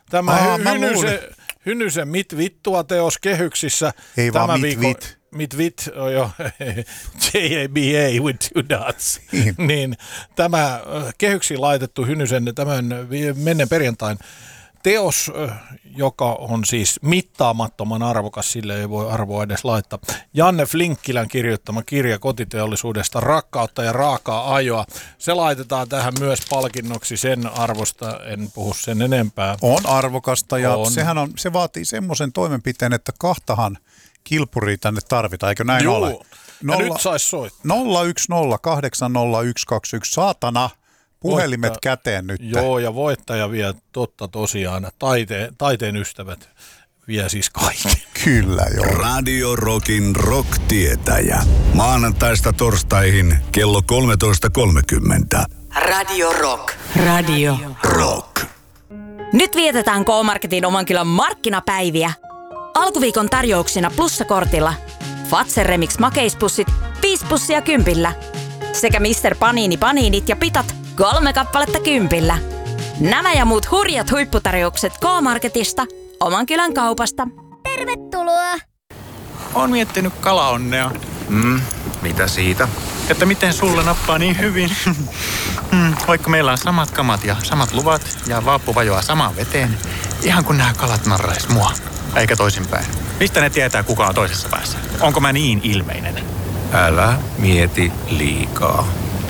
Tämä Hynysen Mit vittua -teos kehyksissä. Ei tämä vaan Mit vit, jo, JABA with two dots. Niin tämä kehyksiin laitettu Hynysen tämän menneen perjantain teos, joka on siis mittaamattoman arvokas, sille ei voi arvoa edes laittaa. Janne Flinkkilän kirjoittama kirja kotiteollisuudesta, Rakkautta ja raakaa ajoa. Se laitetaan tähän myös palkinnoksi, sen arvosta en puhu sen enempää. On arvokasta ja se vaatii semmoisen toimenpiteen, että kahtahan kilpuria tänne tarvitaan, eikö näin ole? Ja nyt saisi soittaa. 010800121, saatana. Puhelimet käteen nyt. Joo, ja voittaja vie totta tosiaan. Taiteen ystävät vie siis kaiken. Kyllä, joo. Radio Rockin rock-tietäjä. Maanantaista torstaihin kello 13.30. Radio Rock. Radio Rock. Nyt vietetään K-Marketin Omankylän markkinapäiviä. Alkuviikon tarjouksina plussakortilla. Fazer Remix makeispussit 5 pussia 10. Sekä Mr. Panini paniinit ja pitat 3 kappaletta 10. Nämä ja muut hurjat huipputarjoukset K-Marketista, Omankylän kaupasta. Tervetuloa! Oon miettinyt kalaonnea. Mitä siitä? Että miten sulla nappaa niin hyvin. Vaikka meillä on samat kamat ja samat luvat ja vaappu vajoaa samaan veteen, ihan kun nämä kalat narrais mua. Eikä toisinpäin. Mistä ne tietää, kuka on toisessa päässä? Onko mä niin ilmeinen? Älä mieti liikaa.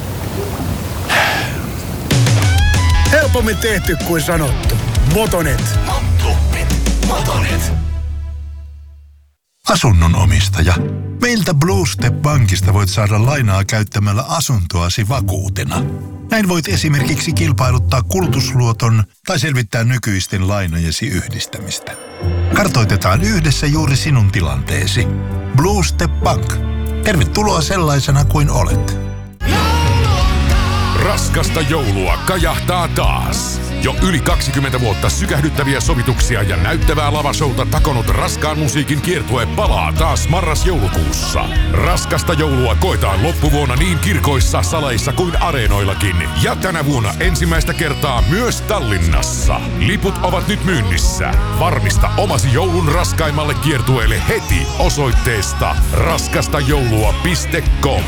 Helpommin tehty kuin sanottu. Motonet. Motonet. Asunnon omistaja. Meiltä Blue Step Bankista voit saada lainaa käyttämällä asuntoasi vakuutena. Näin voit esimerkiksi kilpailuttaa kulutusluoton tai selvittää nykyisten lainojesi yhdistämistä. Kartoitetaan yhdessä juuri sinun tilanteesi. Blue Step Bank. Tervetuloa sellaisena kuin olet. Raskasta joulua kajahtaa taas. Jo yli 20 vuotta sykähdyttäviä sovituksia ja näyttävää lavashouta takonut raskaan musiikin kiertue palaa taas marras-joulukuussa. Raskasta joulua koetaan loppuvuonna niin kirkoissa, saleissa kuin areenoillakin. Ja tänä vuonna ensimmäistä kertaa myös Tallinnassa. Liput ovat nyt myynnissä. Varmista omasi joulun raskaimmalle kiertueelle heti osoitteesta raskastajoulua.com.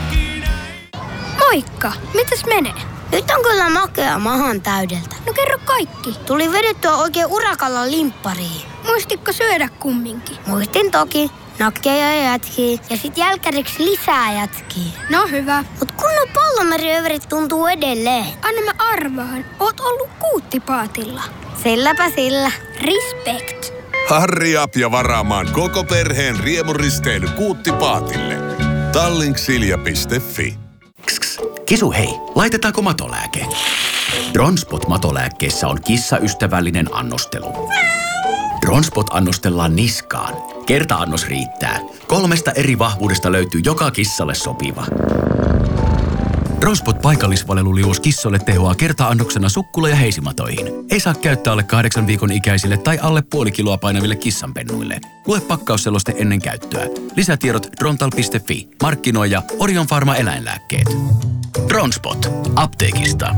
Moikka! Mitäs menee? Nyt on kyllä makea mahan täydeltä. No kerro kaikki. Tuli vedettyä oikein urakalla limppariin. Muistitko syödä kumminkin? Muistin toki. Nakkeja ja jätkiä. Ja sit jälkäriksi lisää jätkiä. No hyvä. Mut kunnon pallomeriöverit tuntuu edelleen. Anna mä arvaan. Oot ollut kuuttipaatilla. Silläpä sillä. Respect. Hurry up ja varaamaan koko perheen riemuristeily Kuuttipaatille. Tallinksilja.fi. Kisu hei, laitetaanko matolääke? Dronspot matolääkkeessä on kissaystävällinen annostelu. Dronspot annostellaan niskaan. Kerta-annos riittää. 3 eri vahvuudesta löytyy joka kissalle sopiva. Dronspot paikallisvaleluliuos kissoille tehoaa kerta-annoksena sukkula- ja heisimatoihin. Ei saa käyttää alle 8 viikon ikäisille tai alle puoli kiloa painaville kissanpennuille. Lue pakkausseloste ennen käyttöä. Lisätiedot drontal.fi. Markkinoija Orion Pharma eläinlääkkeet. Dronspot. Apteekista.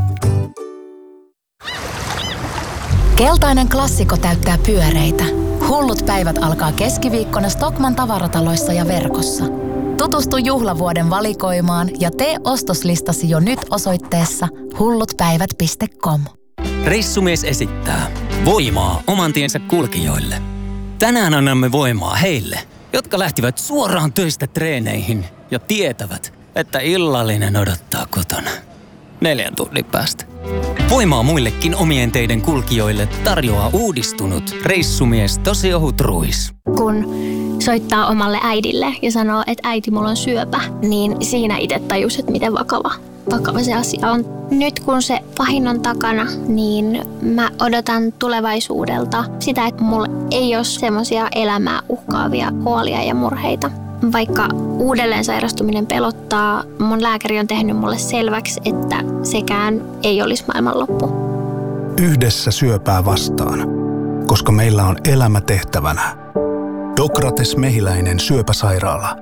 Keltainen klassikko täyttää pyöreitä. Hullut päivät alkaa keskiviikkona Stockmann tavarataloissa ja verkossa. Tutustu juhlavuoden valikoimaan ja tee ostoslistasi jo nyt osoitteessa hullutpäivät.com. Reissumies esittää voimaa oman tiensä kulkijoille. Tänään annamme voimaa heille, jotka lähtivät suoraan töistä treeneihin ja tietävät, että illallinen odottaa kotona 4 tunnin päästä. Voimaa muillekin omien teiden kulkijoille tarjoaa uudistunut reissumies Tosi ohut ruis. Kun soittaa omalle äidille ja sanoo, että äiti, mulla on syöpä, niin siinä itse tajus, että miten vakava se asia on. Nyt kun se pahin on takana, niin mä odotan tulevaisuudelta sitä, että mulla ei ole semmoisia elämää uhkaavia huolia ja murheita. Vaikka uudelleen sairastuminen pelottaa, mun lääkäri on tehnyt mulle selväksi, että sekään ei olisi maailmanloppu. Yhdessä syöpää vastaan, koska meillä on elämä tehtävänä. Dokrates Mehiläinen syöpäsairaala.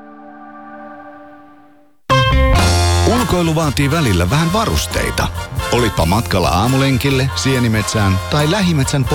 Ulkoilu vaatii välillä vähän varusteita. Olitpa matkalla aamulenkille, sienimetsään tai lähimetsän